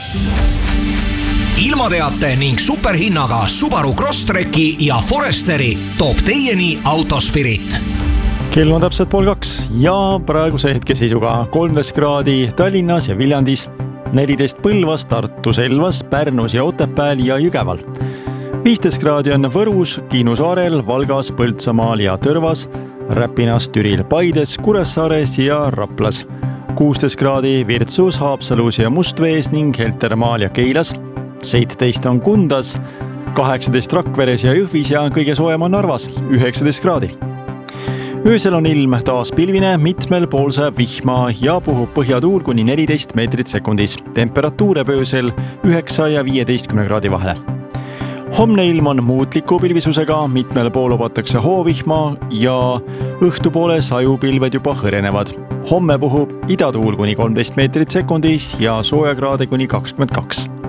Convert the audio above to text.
ilmateate ning superhinnaga Subaru Crosstreki ja Foresteri toob teieni Autospirit. Kell on täpselt 1:30 ja praeguse hetke seisuga 13 kraadi Tallinnas ja Viljandis, 14 Põlvas, Tartus, Elvas, Pärnus ja Otepääl ja Jõgeval. 15 kraadi on Võrus, Kihnu saarel, Valgas, Põltsamaal ja Tõrvas, Räpinas, Türil, Paides, Kuressaares ja Raplas. 16 kraadi Virtsus, Haapsalus ja Mustvees ning Heltermaal ja Keilas. 17 on Kundas, 18 Rakveres ja Jõhvis ja kõige soojem on Narvas, 19 kraadi. Öösel on ilm taas pilvine, mitmel poolse vihma ja puhub põhjatuul kuni 14 meetrit sekundis. Temperatuur öösel 9 ja 15 kraadi vahele. Homne ilm on muutliku pilvisusega, mitmel pool lubatakse hoovihma ja õhtupoole sajupilved juba hõrenevad. Homme puhub idatuul kuni 13 meetrit sekundis ja soojakraade kuni 22.